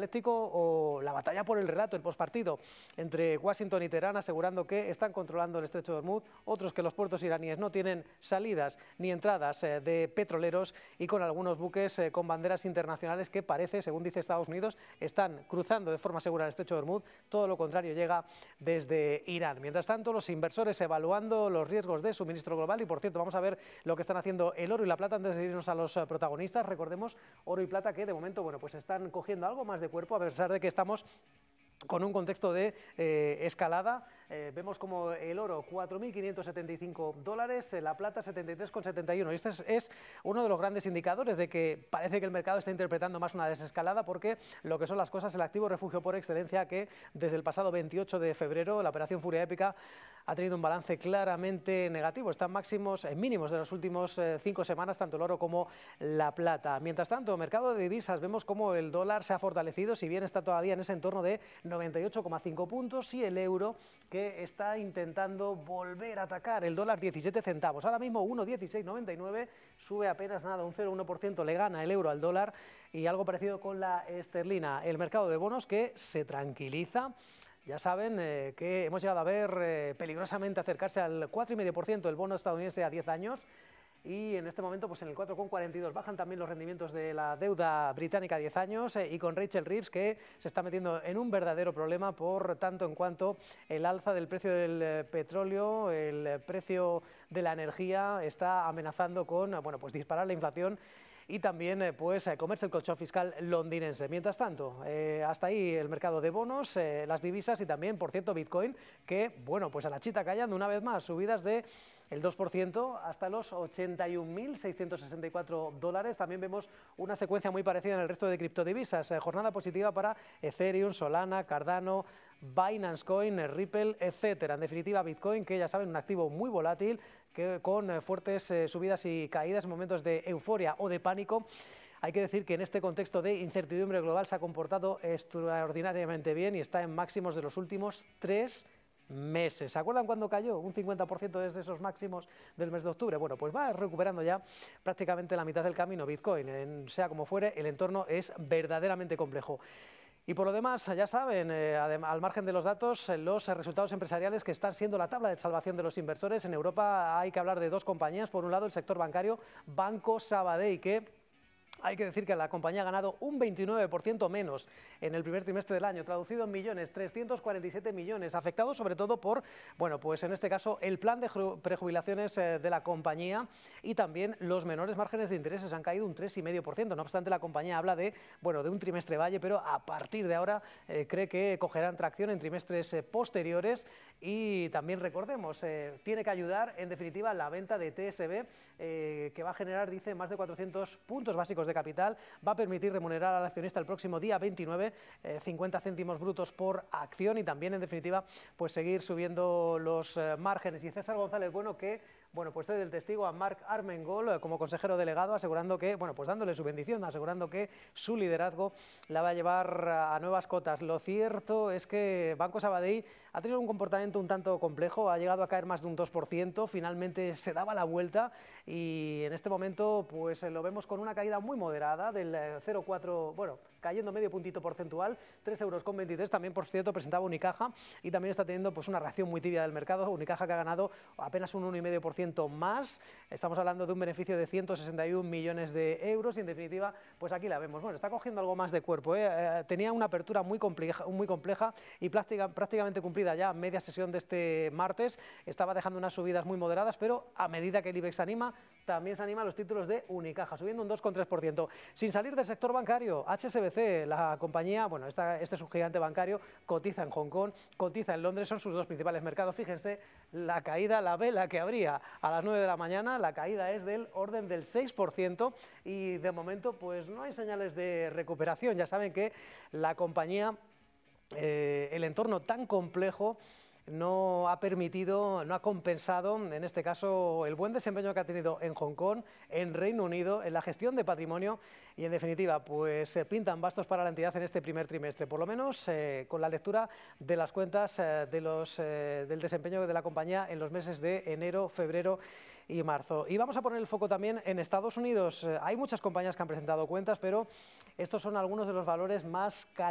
dialéctico o la batalla por el relato, el postpartido entre Washington y Teherán, asegurando que están controlando el estrecho de Hormuz, otros que los puertos iraníes no tienen salidas ni entradas de petroleros y con algunos buques con banderas internacionales que parece, según dice Estados Unidos, están cruzando de forma segura el estrecho de Hormuz. Todo lo contrario llega desde Irán. Mientras tanto, los inversores evaluando los riesgos de suministro global y, por cierto, vamos a ver lo que están haciendo el oro y la plata antes de irnos a los protagonistas. Recordemos, oro y plata que de momento, bueno, pues están cogiendo algo más de cuerpo a pesar de que estamos con un contexto de escalada. Vemos como el oro 4.575 dólares, la plata 73,71. Este es uno de los grandes indicadores de que parece que el mercado está interpretando más una desescalada, porque lo que son las cosas, el activo refugio por excelencia, que desde el pasado 28 de febrero, la operación Furia Épica, ha tenido un balance claramente negativo. Están máximos, mínimos de las últimas 5 semanas, tanto el oro como la plata. Mientras tanto, mercado de divisas, vemos como el dólar se ha fortalecido, si bien está todavía en ese entorno de 98,5 puntos, y el euro, que está intentando volver a atacar el dólar 17 centavos. Ahora mismo 1,1699, sube apenas nada, un 0,1%, le gana el euro al dólar, y algo parecido con la esterlina. El mercado de bonos que se tranquiliza. Ya saben que hemos llegado a ver peligrosamente acercarse al 4,5% el bono estadounidense a 10 años. Y en este momento, pues en el 4,42 bajan también los rendimientos de la deuda británica a 10 años y con Rachel Reeves, que se está metiendo en un verdadero problema por tanto en cuanto el alza del precio del petróleo, el precio de la energía está amenazando con, bueno, pues disparar la inflación y también pues comerse el colchón fiscal londinense. Mientras tanto, hasta ahí el mercado de bonos, las divisas y también, por cierto, Bitcoin, que, bueno, pues a la chita callando una vez más, subidas de el 2% hasta los 81.664 dólares. También vemos una secuencia muy parecida en el resto de criptodivisas. Jornada positiva para Ethereum, Solana, Cardano, Binance Coin, Ripple, etcétera. En definitiva, Bitcoin, que ya saben, un activo muy volátil, que con fuertes subidas y caídas en momentos de euforia o de pánico. Hay que decir que en este contexto de incertidumbre global se ha comportado extraordinariamente bien y está en máximos de los últimos 3 meses. ¿Se acuerdan cuando cayó un 50% desde esos máximos del mes de octubre? Bueno, pues va recuperando ya prácticamente la mitad del camino Bitcoin. Sea como fuere, el entorno es verdaderamente complejo. Y por lo demás, ya saben, al margen de los datos, los resultados empresariales que están siendo la tabla de salvación de los inversores. En Europa hay que hablar de 2 compañías. Por un lado, el sector bancario, Banco Sabadell, que hay que decir que la compañía ha ganado un 29% menos en el primer trimestre del año, traducido en millones, 347 millones, afectados sobre todo por, bueno, pues en este caso el plan de prejubilaciones de la compañía y también los menores márgenes de intereses han caído un 3,5%. No obstante, la compañía habla de, bueno, de un trimestre valle, pero a partir de ahora cree que cogerán tracción en trimestres posteriores y también recordemos, tiene que ayudar en definitiva la venta de TSB que va a generar, dice, más de 400 puntos básicos de capital, va a permitir remunerar al accionista el próximo día 29, 50 céntimos brutos por acción y también, en definitiva, pues seguir subiendo los márgenes. Y César González Bueno, que, bueno, pues cede el testigo a Marc Armengol como consejero delegado, asegurando que, bueno, pues dándole su bendición, asegurando que su liderazgo la va a llevar a nuevas cotas. Lo cierto es que Banco Sabadell ha tenido un comportamiento un tanto complejo, ha llegado a caer más de un 2%, finalmente se daba la vuelta y en este momento pues lo vemos con una caída muy moderada del 0,4, bueno, cayendo medio puntito porcentual, 3,23 euros. También, por cierto, presentaba Unicaja y también está teniendo pues una reacción muy tibia del mercado. Unicaja, que ha ganado apenas un 1,5% más. Estamos hablando de un beneficio de 161 millones de euros y, en definitiva, pues aquí la vemos. Bueno, está cogiendo algo más de cuerpo. Tenía una apertura muy compleja y prácticamente cumplida ya media sesión de este martes. Estaba dejando unas subidas muy moderadas, pero a medida que el IBEX anima, también se animan los títulos de Unicaja, subiendo un 2,3%. Sin salir del sector bancario, HSBC, la compañía, bueno, este subgigante bancario, cotiza en Hong Kong, cotiza en Londres, son sus 2 principales mercados. Fíjense, la caída, la vela que abría a las 9 de la mañana, la caída es del orden del 6% y de momento pues no hay señales de recuperación. Ya saben que la compañía, el entorno tan complejo, no ha permitido, no ha compensado, en este caso, el buen desempeño que ha tenido en Hong Kong, en Reino Unido, en la gestión de patrimonio y, en definitiva, pues se pintan bastos para la entidad en este primer trimestre, por lo menos con la lectura de las cuentas del desempeño de la compañía en los meses de enero, febrero y marzo. Y vamos a poner el foco también en Estados Unidos. Hay muchas compañías que han presentado cuentas, pero estos son algunos de los valores más calientes